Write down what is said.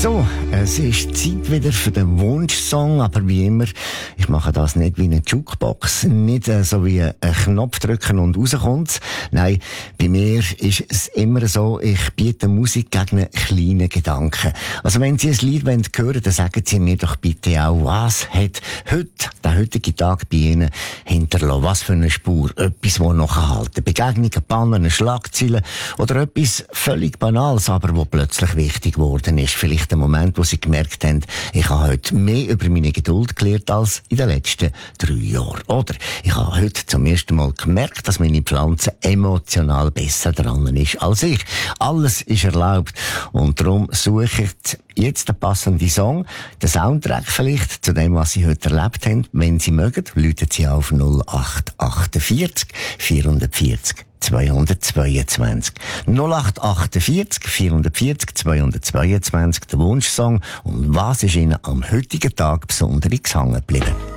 So, es ist Zeit wieder für den Wunschsong, aber wie immer, ich mache das nicht wie eine Jukebox, nicht so wie einen Knopf drücken und rauskommt's. Nein, bei mir ist es immer so, ich biete Musik gegen einen kleinen Gedanken. Also wenn Sie ein Lied hören wollen, dann sagen Sie mir doch bitte auch, was hat der heutige Tag bei Ihnen hinterlassen? Was für eine Spur? Etwas, das noch halten. Begegnungen, Pannen, Schlagzeilen oder etwas völlig Banales, aber wo plötzlich wichtig geworden ist. Vielleicht der Moment, wo Sie gemerkt haben, ich habe heute mehr über meine Geduld gelernt als in den letzten 3 Jahren. Oder ich habe heute zum ersten Mal gemerkt, dass meine Pflanze emotional besser dran ist als ich. Alles ist erlaubt und darum suche ich jetzt den passenden Song, den Soundtrack vielleicht zu dem, was Sie heute erlebt haben. Wenn Sie mögen, rufen Sie auf 0848 440 222. 0848 440 222, der Wunschsong. Und was ist Ihnen am heutigen Tag besonders gehangen geblieben?